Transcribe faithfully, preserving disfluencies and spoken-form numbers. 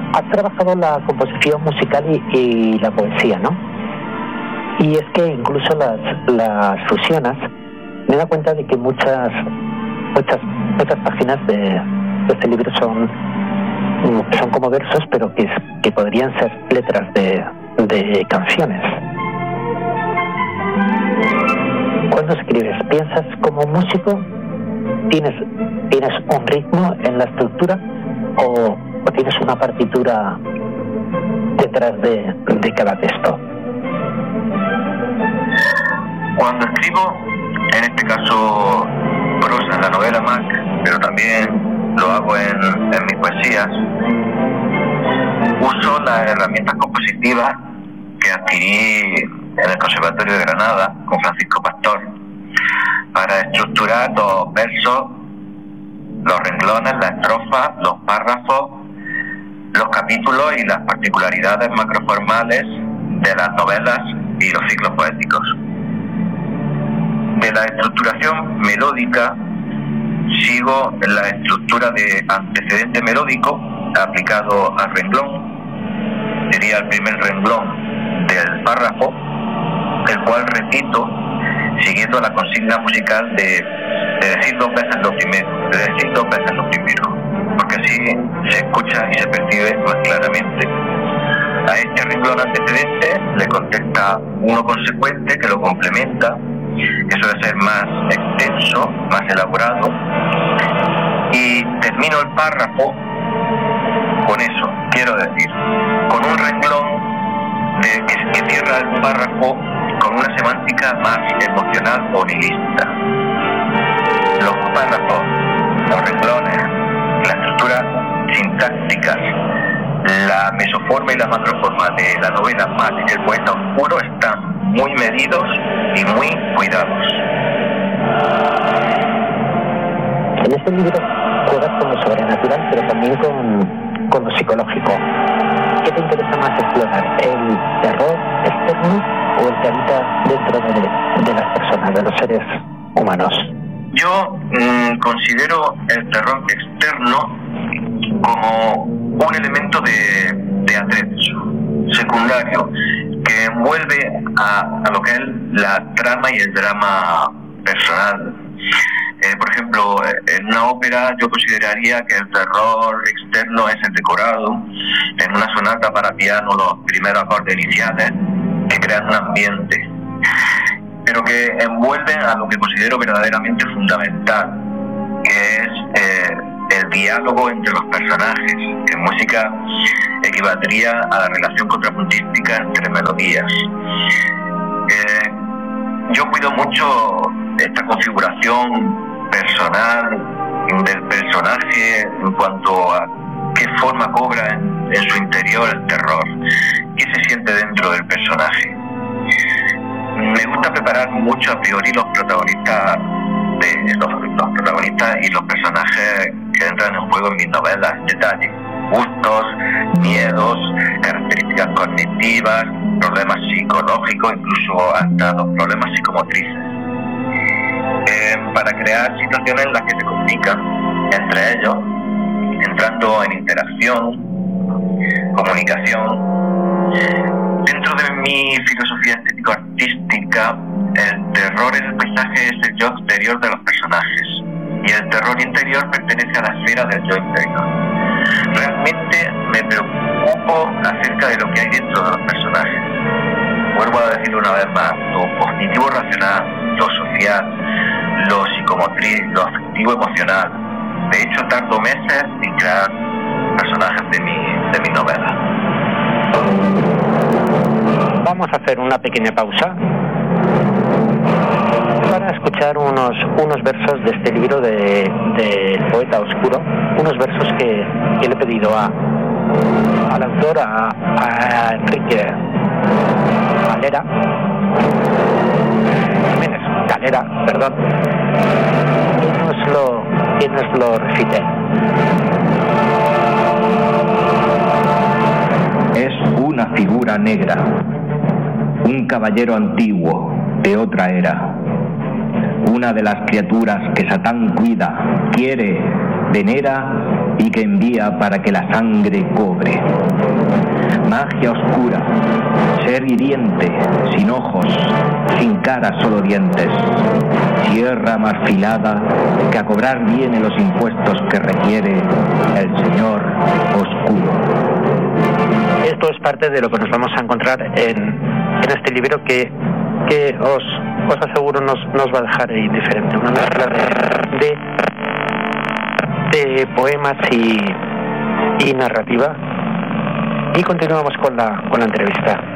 has trabajado la composición musical y, y la poesía, ¿no? Y es que incluso las, las fusionas, me he dado cuenta de que muchas muchas, muchas páginas de, de este libro son, son como versos, pero que, que podrían ser letras de, de canciones. Cuando escribes, ¿piensas como músico? ¿Tienes, ¿Tienes un ritmo en la estructura o, o tienes una partitura detrás de, de cada texto? Cuando escribo, en este caso prosa en la novela Mac, pero también lo hago en, en mis poesías, uso las herramientas compositivas que adquirí en el Conservatorio de Granada con Francisco Pastor para estructurar los versos, los renglones, las estrofas, los párrafos, los capítulos y las particularidades macroformales de las novelas y los ciclos poéticos. De la estructuración melódica sigo la estructura de antecedente melódico aplicado al renglón. Sería el primer renglón del párrafo, el cual repito siguiendo la consigna musical de, de decir dos veces lo primero, de decir dos veces lo primero, porque así se escucha y se percibe más claramente. A este renglón antecedente le contesta uno consecuente que lo complementa, que suele ser más extenso, más elaborado, y termino el párrafo con eso, quiero decir, con un renglón de, que, que cierra el párrafo con una semántica más emocional o nihilista. Los párrafos, los renglones, la estructura sintáctica, la mesoforma y la macroforma de la novela Mac y el poeta oscuro están muy medidos y muy cuidados. En este libro juegas con lo sobrenatural, pero también con, con lo psicológico. ¿Qué te interesa más explorar? ¿El terror externo o el que habita dentro de, de las personas, de los seres humanos? Yo mmm, considero el terror externo como un elemento de, de atrecho secundario que envuelve a, a lo que es la trama y el drama personal. Eh, por ejemplo, en una ópera yo consideraría que el terror externo es el decorado, en una sonata para piano los primeros acordes iniciales que crean un ambiente, pero que envuelven a lo que considero verdaderamente fundamental, que es eh, el diálogo entre los personajes, que en música equivaldría a la relación contrapuntística entre melodías. Eh, yo cuido mucho esta configuración personal del personaje en cuanto a qué forma cobra en, en su interior el terror, qué se siente dentro del personaje. Me gusta preparar mucho a priori los protagonistas de los, los protagonistas y los personajes que entran en juego en mis novelas en detalle. Gustos, miedos, características cognitivas, problemas psicológicos, incluso hasta los problemas psicomotrices. Eh, para crear situaciones en las que se comunican entre ellos, entrando en interacción, comunicación. Dentro de mi filosofía estético-artística, el terror en el paisaje es el yo exterior de los personajes y el terror interior pertenece a la esfera del yo interior. Realmente me preocupo acerca de lo que hay dentro de los personajes. Vuelvo a decirlo una vez más, lo cognitivo-racional, lo social, lo psicomotriz, lo afectivo-emocional. De hecho, tardo meses en crear personajes de mi, de mi novela. Vamos a hacer una pequeña pausa para escuchar unos, unos versos de este libro de, de Poeta Oscuro, unos versos que, que le he pedido a, al autor, a, a Enrique Galera, Jiménez Galera, perdón, que nos lo, que nos lo recite. Es una figura negra, un caballero antiguo de otra era, una de las criaturas que Satán cuida, quiere, venera y que envía para que la sangre cobre. Magia oscura, ser hiriente, sin ojos, sin cara, solo dientes. Sierra marfilada que a cobrar viene los impuestos que requiere el señor oscuro. Esto es parte de lo que nos vamos a encontrar en, en este libro que, que os, os aseguro nos, nos va a dejar indiferente. Una mezcla de, de, de poemas y, y narrativa. Y continuamos con la, con la entrevista.